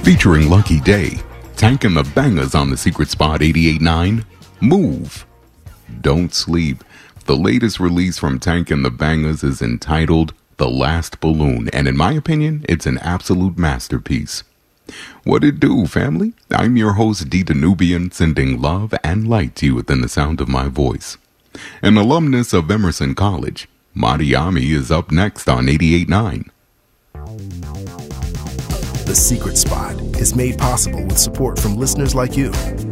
Featuring Lucky Day, Tank and the Bangers on the Secret Spot 88.9. Move. Don't Sleep. The latest release from Tank and the Bangers is entitled The Last Balloon, and in my opinion, it's an absolute masterpiece. What it do, family? I'm your host, D. Danubian, sending love and light to you within the sound of my voice. An alumnus of Emerson College, Mariami is up next on 88.9. The Secret Spot is made possible with support from listeners like you.